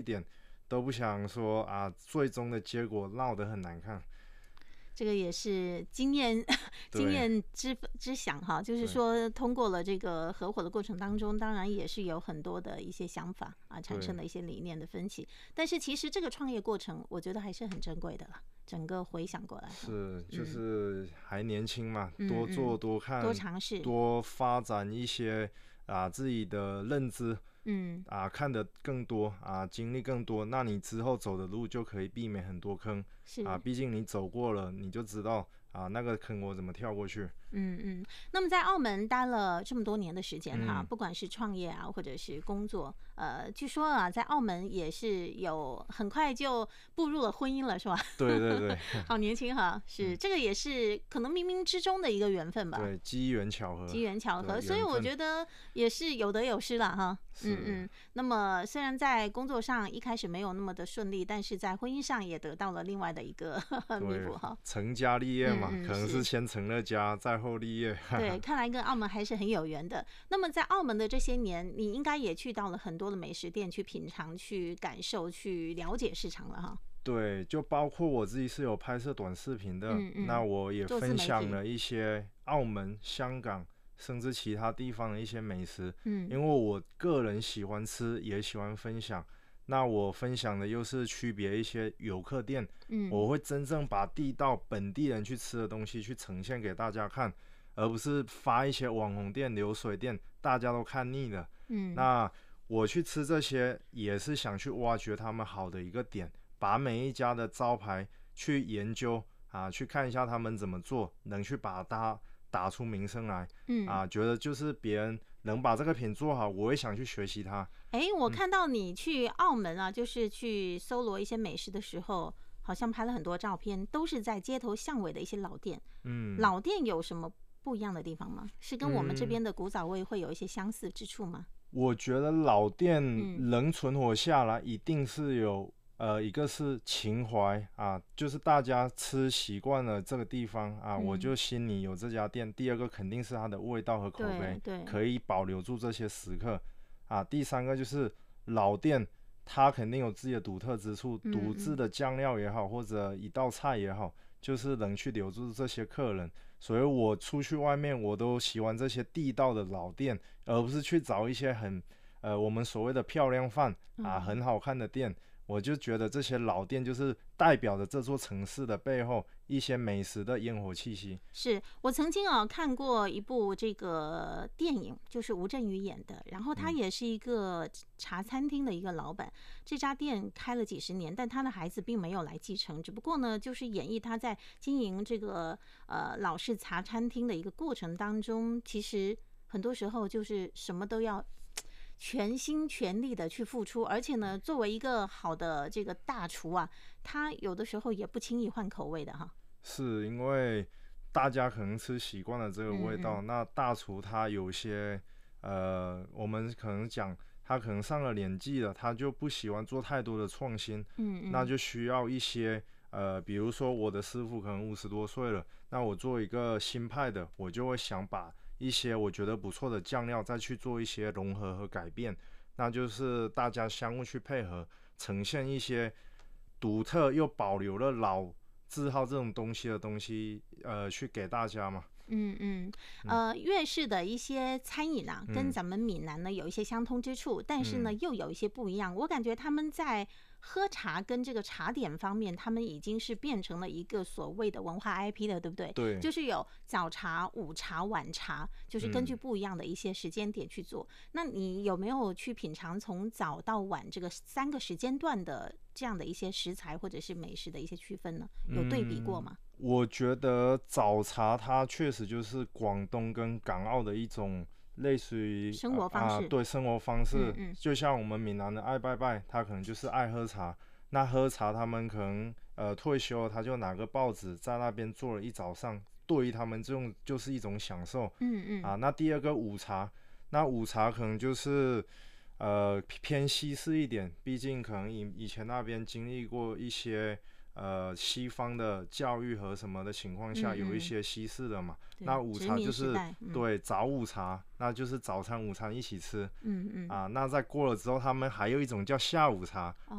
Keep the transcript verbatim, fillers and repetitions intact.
点，都不想说啊，最终的结果闹得很难看。 这个也是经验经验之之想哈，就是说通过了这个合伙的过程当中，当然也是有很多的一些想法啊，产生了一些理念的分歧。但是其实这个创业过程，我觉得还是很珍贵的了。整个回想过来， 是就是还年轻嘛， 嗯、 多做多看， 多尝试， 多发展一些啊自己的认知， 嗯啊看得更多啊，经历更多，那你之后走的路就可以避免很多坑。 是啊，毕竟你走过了，你就知道啊那个坑我怎么跳过去。 嗯嗯。那么在澳门待了这么多年的时间哈， 嗯、 不管是创业啊，或者是工作，呃，据说啊，在澳门也是有很快就步入了婚姻了，是吧？ 对对对， 好年轻哈，是、嗯、这个也是可能冥冥之中的一个缘分吧？ 对，机缘巧合， 机缘巧合，所以我觉得也是有得有失了哈。嗯嗯。那么虽然在工作上一开始没有那么的顺利，但是在婚姻上也得到了另外的一个弥补哈。 成家立业嘛、 嗯嗯， 可能是先成了家，再后立业。 对，看来跟澳门还是很有缘的。那么在澳门的这些年，你应该也去到了很多的美食店去品尝、去感受、去了解市场了哈。 对，就包括我自己是有拍摄短视频的，嗯嗯，那我也分享了一些澳门、香港甚至其他地方的一些美食。嗯，因为我个人喜欢吃，也喜欢分享。那我分享的又是区别一些游客店，嗯，我会真正把地道本地人去吃的东西去呈现给大家看，而不是发一些网红店、流水店，大家都看腻了。嗯，那我去吃这些也是想去挖掘他们好的一个点，把每一家的招牌去研究啊，去看一下他们怎么做，能去把它打出名声来。嗯，啊，觉得就是别人能把这个品做好，我也想去学习它。 哎，我看到你去澳门啊，嗯、就是去搜罗一些美食的时候，好像拍了很多照片，都是在街头巷尾的一些老店。嗯，老店有什么不一样的地方吗？是跟我们这边的古早味会有一些相似之处吗？ 嗯、我觉得老店能存活下来，一定是有。呃，一个是情怀啊，就是大家吃习惯了这个地方啊，嗯、我就心里有这家店。第二个肯定是它的味道和口碑，可以保留住这些食客啊。第三个就是老店，它肯定有自己的独特之处，嗯、独自的酱料也好，或者一道菜也好，就是能去留住这些客人。所以我出去外面，我都喜欢这些地道的老店，而不是去找一些很呃我们所谓的漂亮饭啊，嗯、很好看的店。我就觉得这些老店就是代表着这座城市的背后一些美食的烟火气息。 是我曾经啊看过一部这个电影，就是吴镇宇演的，然后他也是一个茶餐厅的一个老板，嗯、这家店开了几十年，但他的孩子并没有来继承，只不过呢，就是演绎他在经营这个呃老式茶餐厅的一个过程当中，其实很多时候就是什么都要全心全力的去付出，而且呢，作为一个好的这个大厨啊，他有的时候也不轻易换口味的哈。 是因为大家可能吃习惯了这个味道，嗯嗯那大厨他有些呃，我们可能讲他可能上了年纪了，他就不喜欢做太多的创新，嗯嗯那就需要一些呃，比如说我的师傅可能五十多岁了，那我做一个新派的，我就会想把一些我觉得不错的酱料再去做一些融合和改变，那就是大家相互去配合，呈现一些独特又保留了老字号这种东西的东西，呃，去给大家嘛。 嗯嗯，呃，粤式的一些餐饮啊，嗯、跟咱们闽南呢有一些相通之处，但是呢又有一些不一样。我感觉他们在喝茶跟这个茶点方面，他们已经是变成了一个所谓的文化 I P 了，对不对？ 对， 就是有早茶、午茶、晚茶，就是根据不一样的一些时间点去做。嗯、那你有没有去品尝从早到晚这个三个时间段的这样的一些食材或者是美食的一些区分呢？有对比过吗？ 嗯我觉得早茶它确实就是广东跟港澳的一种类似于生活方式， 啊，对生活方式，嗯嗯就像我们闽南的爱拜拜，他可能就是爱喝茶。那喝茶，他们可能呃退休了，他就拿个报纸在那边坐了一早上，对于他们这种就是一种享受。嗯嗯啊，那第二个午茶，那午茶可能就是呃偏西式一点，毕竟可能以以前那边经历过一些。呃，西方的教育和什么的情况下，嗯嗯有一些西式的嘛。那午茶就是、嗯、对早午茶，那就是早餐、午餐一起吃。嗯嗯啊，那在过了之后，他们还有一种叫下午茶。